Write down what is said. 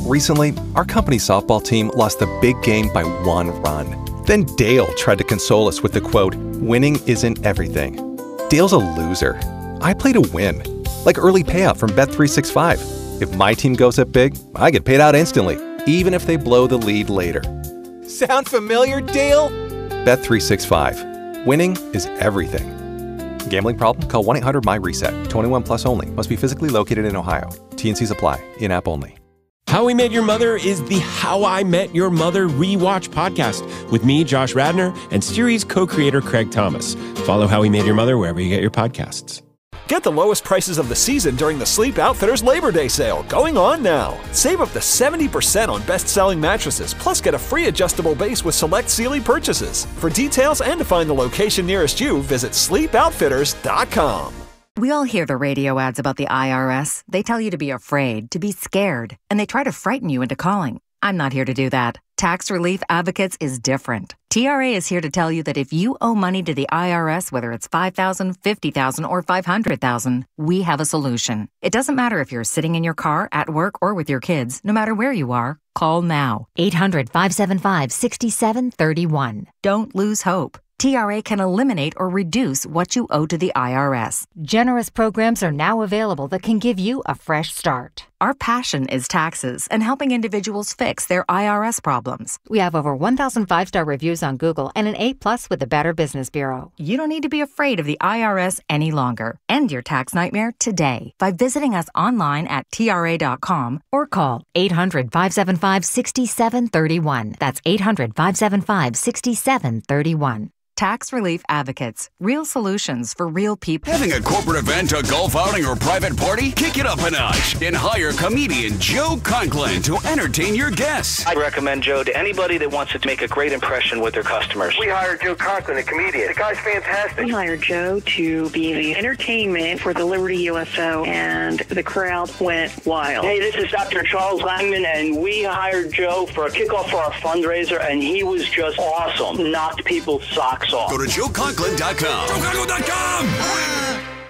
Recently, our company's softball team lost the big game by 1 run. Then Dale tried to console us with the quote, "Winning isn't everything." Dale's a loser. I play to win, like early payout from Bet365. If my team goes up big, I get paid out instantly, even if they blow the lead later. Sound familiar, Dale? Bet365. Winning is everything. Gambling problem? Call 1-800-MY-RESET. 21 plus only. Must be physically located in Ohio. T&Cs apply. In-app only. How We Met Your Mother is the How I Met Your Mother rewatch podcast with me, Josh Radnor, and series co-creator Craig Thomas. Follow How We Met Your Mother wherever you get your podcasts. Get the lowest prices of the season during the Sleep Outfitters Labor Day sale, going on now. Save up to 70% on best-selling mattresses, plus get a free adjustable base with select Sealy purchases. For details and to find the location nearest you, visit sleepoutfitters.com. We all hear the radio ads about the IRS. They tell you to be afraid, to be scared, and they try to frighten you into calling. I'm not here to do that. Tax Relief Advocates is different. TRA is here to tell you that if you owe money to the IRS, whether it's $5,000, $50,000, or $500,000, we have a solution. It doesn't matter if you're sitting in your car, at work, or with your kids. No matter where you are, call now. 800-575-6731. Don't lose hope. TRA can eliminate or reduce what you owe to the IRS. Generous programs are now available that can give you a fresh start. Our passion is taxes and helping individuals fix their IRS problems. We have over 1,000 5-star reviews on Google and an A+ with the Better Business Bureau. You don't need to be afraid of the IRS any longer. End your tax nightmare today by visiting us online at TRA.com or call 800-575-6731. That's 800-575-6731. Tax Relief Advocates. Real solutions for real people. Having a corporate event, a golf outing, or private party? Kick it up a notch and hire comedian Joe Conklin to entertain your guests. I recommend Joe to anybody that wants to make a great impression with their customers. We hired Joe Conklin, a comedian. The guy's fantastic. We hired Joe to be the entertainment for the Liberty USO, and the crowd went wild. Hey, this is Dr. Charles Langman, and we hired Joe for a kickoff for our fundraiser, and he was just awesome. Knocked people's socks off. Go to JoeConklin.com. JoeConklin.com!